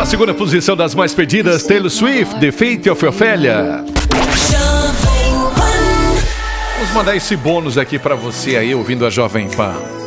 Na segunda posição das mais pedidas, Taylor Swift, The Fate of Ophelia. Vamos mandar esse bônus aqui pra você aí, ouvindo a Jovem Pan.